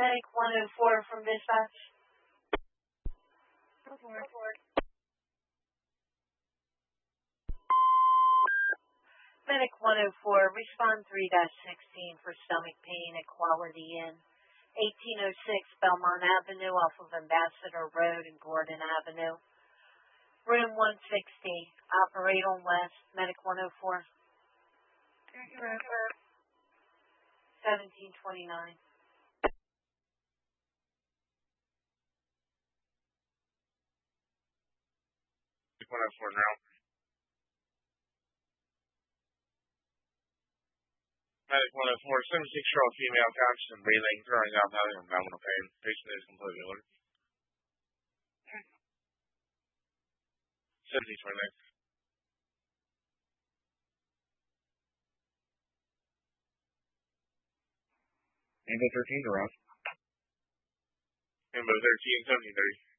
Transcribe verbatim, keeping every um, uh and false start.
Medic one oh four from dispatch. Report. Medic one oh four, respond three dash sixteen for stomach pain at Quality Inn, eighteen oh six Belmont Avenue off of Ambassador Road and Gordon Avenue. Room one sixty, operate on west, Medic one oh four. seventeen twenty-nine. one oh four now. Medic one oh four, seventy-six-year-old female conscious and breathing, throwing up, having abdominal pain. Patient is completely alert. seventeen twenty-nine. Ambo thirteen, you're off. Ambo thirteen, seventeen thirty.